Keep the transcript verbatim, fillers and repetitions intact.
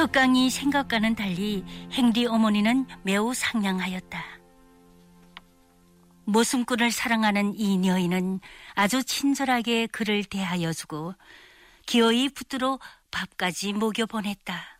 흑강이 생각과는 달리 행리 어머니는 매우 상냥하였다. 모순꾼을 사랑하는 이 여인은 아주 친절하게 그를 대하여주고 기어이 붙들어 밥까지 먹여 보냈다.